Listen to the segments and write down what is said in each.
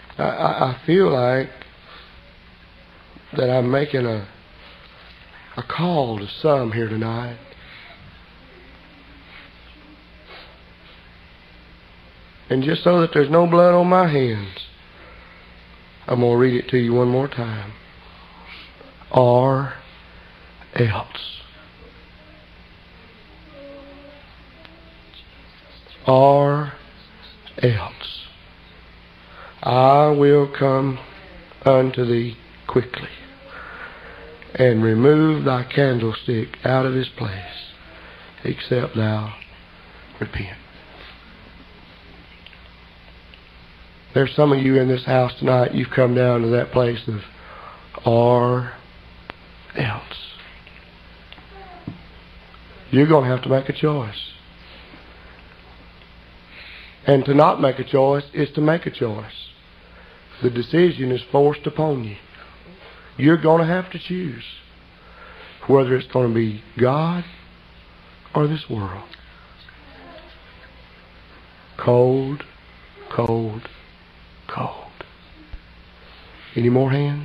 I feel like that I'm making a call to some here tonight. And just so that there's no blood on my hands, I'm going to read it to you one more time. Or else. Or else I will come unto thee quickly, and remove thy candlestick out of his place, except thou repent. There's some of you in this house tonight, you've come down to that place of or else. You're going to have to make a choice. And to not make a choice is to make a choice. The decision is forced upon you. You're going to have to choose whether it's going to be God or this world. Cold, cold, cold. Any more hands?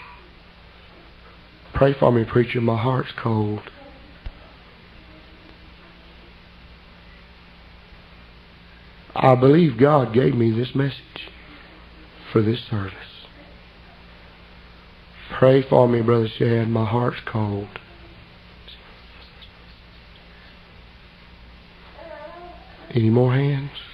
Pray for me, preacher. My heart's cold. I believe God gave me this message for this service. Pray for me, Brother Shad. My heart's cold. Any more hands?